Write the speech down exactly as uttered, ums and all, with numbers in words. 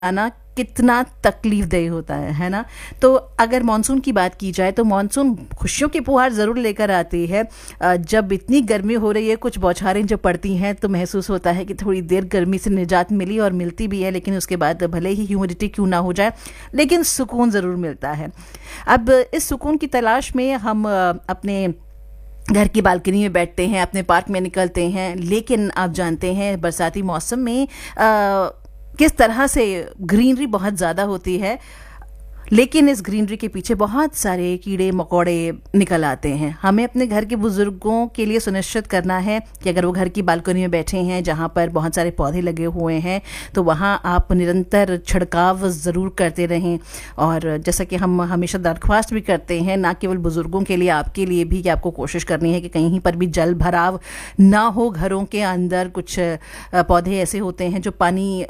आना कितना तकलीफ़देह होता है, है ना? तो अगर मानसून की बात की जाए तो मानसून खुशियों की फुहार ज़रूर लेकर आती है। अ, जब इतनी गर्मी हो रही है, कुछ बौछारें जब पड़ती हैं तो महसूस होता है कि थोड़ी देर गर्मी से निजात मिली और मिलती भी है, लेकिन उसके बाद भले ही ह्यूमिडिटी क्यों ना हो जाए, लेकिन सुकून ज़रूर मिलता है। अब इस सुकून की तलाश में हम अ, अपने घर की बालकनी में बैठते हैं, अपने पार्क में निकलते हैं, लेकिन आप जानते हैं बरसाती मौसम में अ, किस तरह से ग्रीनरी बहुत ज़्यादा होती है, लेकिन इस ग्रीनरी के पीछे बहुत सारे कीड़े मकोड़े निकल आते हैं। हमें अपने घर के बुजुर्गों के लिए सुनिश्चित करना है कि अगर वो घर की बालकनी में बैठे हैं जहाँ पर बहुत सारे पौधे लगे हुए हैं, तो वहाँ आप निरंतर छिड़काव ज़रूर करते रहें। और जैसा कि हम हमेशा दरख्वास्त भी करते हैं, ना केवल बुजुर्गों के लिए, आपके लिए भी, कि आपको कोशिश करनी है कि कहीं पर भी जल भराव ना हो घरों के अंदर। कुछ अ, पौधे ऐसे होते हैं जो पानी